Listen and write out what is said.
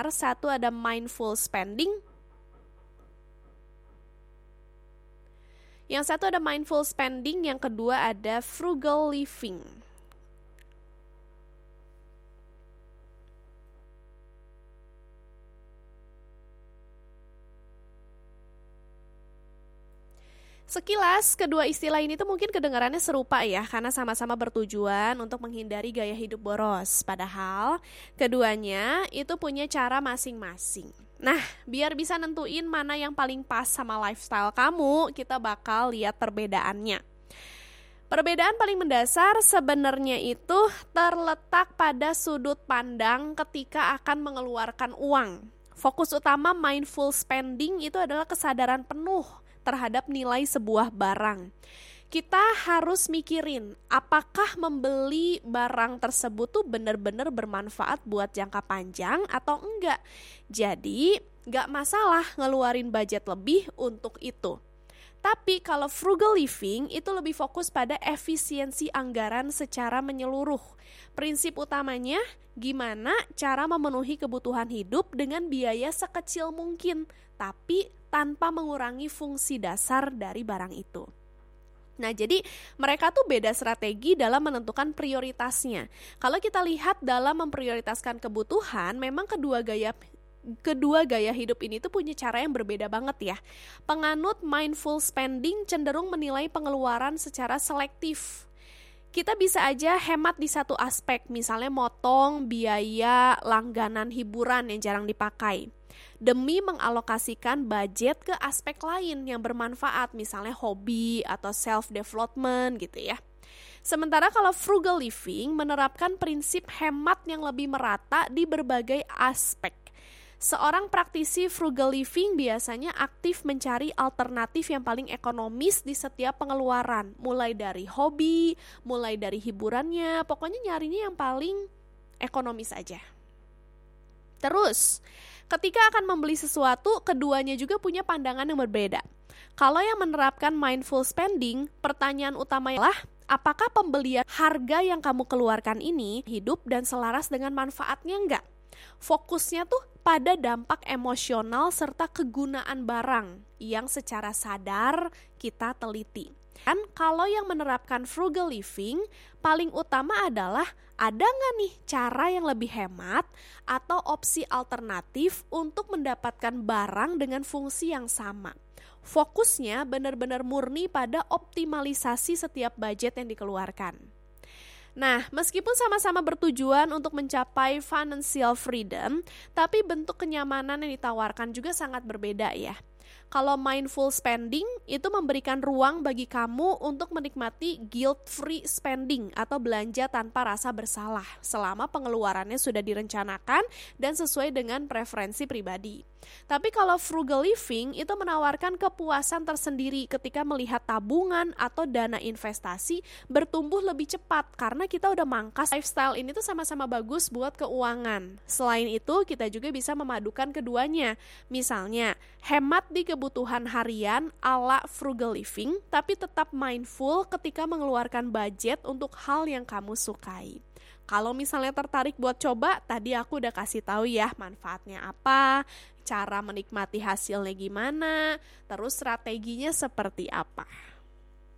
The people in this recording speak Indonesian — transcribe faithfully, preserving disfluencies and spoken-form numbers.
besar. Satu ada mindful spending. Yang satu ada mindful spending, yang kedua ada frugal living. Sekilas, kedua istilah ini tuh mungkin kedengarannya serupa ya, karena sama-sama bertujuan untuk menghindari gaya hidup boros. Padahal, keduanya itu punya cara masing-masing. Nah, biar bisa nentuin mana yang paling pas sama lifestyle kamu, kita bakal lihat perbedaannya. Perbedaan paling mendasar sebenarnya itu terletak pada sudut pandang ketika akan mengeluarkan uang. Fokus utama mindful spending itu adalah kesadaran penuh terhadap nilai sebuah barang. Kita harus mikirin apakah membeli barang tersebut tuh benar-benar bermanfaat buat jangka panjang atau enggak. Jadi enggak masalah ngeluarin budget lebih untuk itu. Tapi kalau frugal living itu lebih fokus pada efisiensi anggaran secara menyeluruh. Prinsip utamanya gimana cara memenuhi kebutuhan hidup dengan biaya sekecil mungkin, tapi tanpa mengurangi fungsi dasar dari barang itu. Nah, jadi mereka tuh beda strategi dalam menentukan prioritasnya. Kalau kita lihat dalam memprioritaskan kebutuhan, memang kedua gaya kedua gaya hidup ini tuh punya cara yang berbeda banget ya. Penganut mindful spending cenderung menilai pengeluaran secara selektif. Kita bisa aja hemat di satu aspek, misalnya motong biaya langganan hiburan yang jarang dipakai, demi mengalokasikan budget ke aspek lain yang bermanfaat, misalnya hobi atau self-development gitu ya. Sementara kalau frugal living menerapkan prinsip hemat yang lebih merata di berbagai aspek. Seorang praktisi frugal living biasanya aktif mencari alternatif yang paling ekonomis di setiap pengeluaran, mulai dari hobi, mulai dari hiburannya, pokoknya nyarinya yang paling ekonomis aja. Terus, ketika akan membeli sesuatu, keduanya juga punya pandangan yang berbeda. Kalau yang menerapkan mindful spending, pertanyaan utamanya adalah, apakah pembelian harga yang kamu keluarkan ini hidup dan selaras dengan manfaatnya enggak? Fokusnya tuh pada dampak emosional serta kegunaan barang yang secara sadar kita teliti. Dan kalau yang menerapkan frugal living, paling utama adalah ada nggak nih cara yang lebih hemat atau opsi alternatif untuk mendapatkan barang dengan fungsi yang sama. Fokusnya benar-benar murni pada optimalisasi setiap budget yang dikeluarkan. Nah, meskipun sama-sama bertujuan untuk mencapai financial freedom, tapi bentuk kenyamanan yang ditawarkan juga sangat berbeda ya. Kalau mindful spending itu memberikan ruang bagi kamu untuk menikmati guilt-free spending atau belanja tanpa rasa bersalah selama pengeluarannya sudah direncanakan dan sesuai dengan preferensi pribadi. Tapi kalau frugal living itu menawarkan kepuasan tersendiri ketika melihat tabungan atau dana investasi bertumbuh lebih cepat karena kita udah mangkas. Lifestyle ini tuh sama-sama bagus buat keuangan. Selain itu, kita juga bisa memadukan keduanya. Misalnya, hemat di kebutuhan harian ala frugal living, tapi tetap mindful ketika mengeluarkan budget untuk hal yang kamu sukai. Kalau misalnya tertarik buat coba, tadi aku udah kasih tahu ya manfaatnya apa, cara menikmati hasilnya gimana, terus strateginya seperti apa.